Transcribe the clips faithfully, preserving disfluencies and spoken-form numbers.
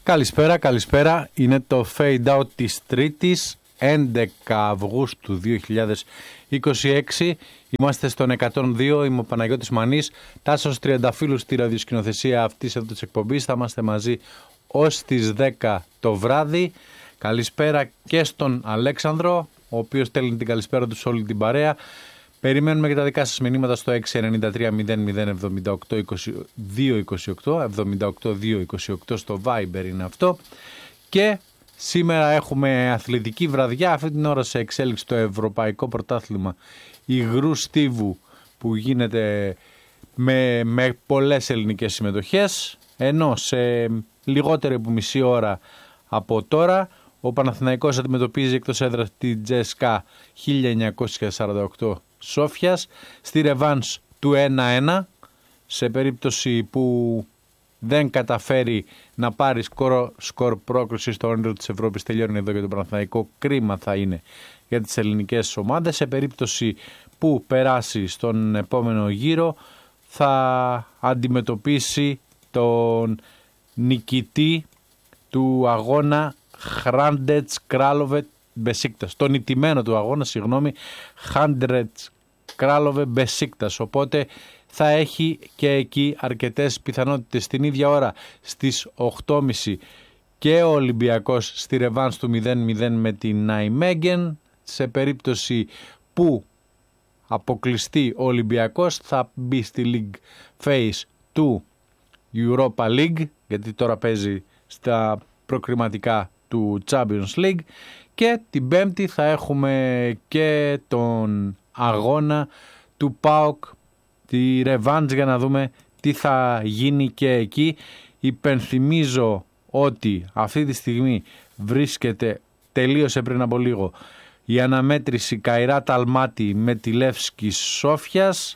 Καλησπέρα, καλησπέρα. Είναι το Fade Out της Τρίτης, έντεκα Αυγούστου δύο χιλιάδες είκοσι έξι. Είμαστε στον εκατόν δύο, είμαι ο Παναγιώτης Μανής. Τάσος Τριανταφύλου στη ραδιοσκηνοθεσία αυτής εδώ της εκπομπής. Θα είμαστε μαζί ως τις δέκα το βράδυ. Καλησπέρα και στον Αλέξανδρο, ο οποίος στέλνει την καλησπέρα του σε όλη την παρέα. Περιμένουμε και τα δικά σας μηνύματα στο έξι εννιά τρία μηδέν μηδέν εβδομήντα οκτώ είκοσι δύο είκοσι οκτώ, εβδομήντα οκτώ δύο είκοσι οκτώ στο Viber είναι αυτό. Και σήμερα έχουμε αθλητική βραδιά, αυτή την ώρα σε εξέλιξη το Ευρωπαϊκό Πρωτάθλημα Υγρού Στίβου που γίνεται με, με πολλές ελληνικές συμμετοχές, ενώ σε λιγότερη από μισή ώρα από τώρα ο Παναθηναϊκός αντιμετωπίζει εκτός έδρας την Τζέσκα χίλια εννιακόσια σαράντα οκτώ Σόφιας στη ρεβάνς του ένα ένα, σε περίπτωση που δεν καταφέρει να πάρει σκορ, σκορ πρόκριση στο όνειρο της Ευρώπης. Τελειώνει εδώ για τον Παναθηναϊκό, κρίμα θα είναι για τις ελληνικές ομάδες. Σε περίπτωση που περάσει στον επόμενο γύρο θα αντιμετωπίσει τον νικητή του αγώνα Χράντετς Κράλοβε Μπεσίκτας, τον ιτημένο του αγώνα, συγγνώμη, Χράντετς Κράλοβε Μπεσίκτας. Οπότε θα έχει και εκεί αρκετές πιθανότητες. Την ίδια ώρα στις οκτώ και μισή και ο Ολυμπιακός στη ρεβάνς του μηδέν μηδέν με την Νάιμέγεν. Σε περίπτωση που αποκλειστεί ο Ολυμπιακός θα μπει στη League Phase του Europa League, γιατί τώρα παίζει στα προκριματικά του Champions League. Και την Πέμπτη θα έχουμε και τον αγώνα του ΠΑΟΚ, τη ρεβάνς, για να δούμε τι θα γίνει και εκεί. Υπενθυμίζω ότι αυτή τη στιγμή βρίσκεται, τελείωσε πριν από λίγο, η αναμέτρηση Καϊράτ Αλμάτι με τη Λεύσκη Σόφιας.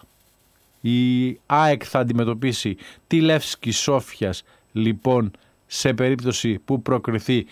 Η ΑΕΚ θα αντιμετωπίσει τη Λεύσκη Σόφιας λοιπόν σε περίπτωση που προκριθεί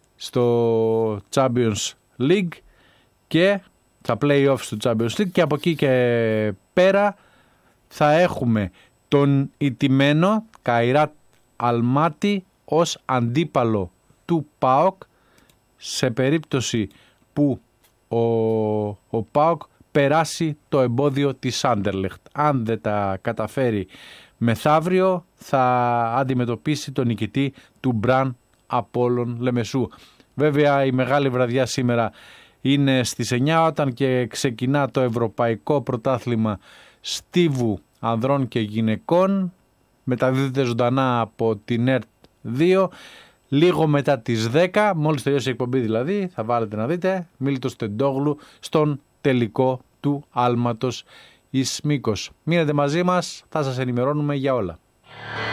στο Champions League και τα play-offs του Champions League, και από εκεί και πέρα θα έχουμε τον ιτημένο Καϊράτ Αλμάτι ως αντίπαλο του ΠΑΟΚ σε περίπτωση που ο, ο ΠΑΟΚ περάσει το εμπόδιο της Άντερλεχτ. Αν δεν τα καταφέρει μεθαύριο θα αντιμετωπίσει τον νικητή του Μπραν Απόλλων Λεμεσού. Βέβαια η μεγάλη βραδιά σήμερα είναι στις εννιά, όταν και ξεκινά το Ευρωπαϊκό Πρωτάθλημα Στίβου ανδρών και γυναικών. Μεταδίδεται ζωντανά από την ΕΡΤ δύο. Λίγο μετά τις δέκα, μόλις τελειώσει η εκπομπή δηλαδή, θα βάλετε να δείτε Μίλτος Τεντόγλου στον τελικό του άλματος εις Μύκος. Μείνετε μαζί μας, θα σας ενημερώνουμε για όλα.